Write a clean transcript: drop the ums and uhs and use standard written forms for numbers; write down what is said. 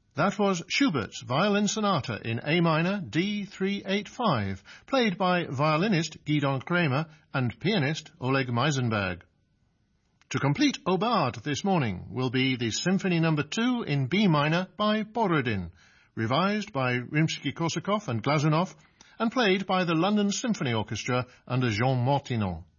That was Schubert's Violin Sonata in A minor, D385, played by violinist Gidon Kremer and pianist Oleg Meisenberg. To complete Aubade this morning will be the Symphony No. 2 in B minor by Borodin, revised by Rimsky-Korsakov and Glazunov, and played by the London Symphony Orchestra under Jean Mortinon.